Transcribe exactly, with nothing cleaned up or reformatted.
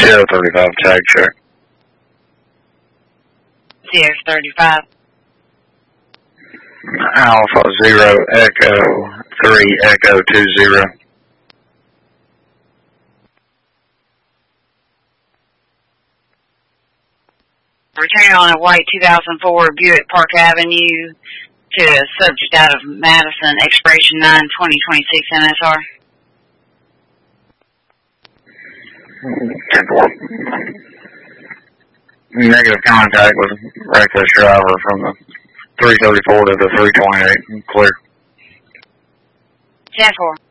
Sierra thirty-five tag check. Sierra thirty-five. Alpha zero Echo three Echo two zero. Returning on a white two thousand four Buick Park Avenue to a subject out of Madison, expiration nine twenty twenty-six M S R. Negative contact with reckless driver from the three thirty-four to the three twenty-eight. Clear. ten four.